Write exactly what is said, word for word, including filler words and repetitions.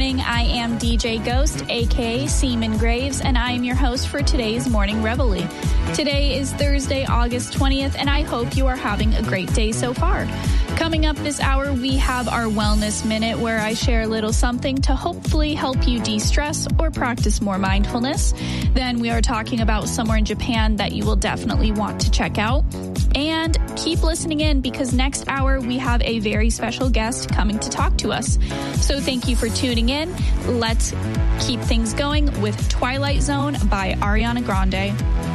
morning. I am D J Ghost, aka Seaman Graves, and I am your host for today's Morning Reveille. Today is Thursday, August twentieth, and I hope you are having a great day so far. Coming up this hour, we have our Wellness Minute, where I share a little something to hopefully help you de-stress or practice more mindfulness. Then we are talking about somewhere in Japan that you will definitely want to check out. And keep listening in, because next hour we have a very special guest coming to talk to us. So thank you for tuning in. Let's keep things going with Twilight Zone by Ariana Grande.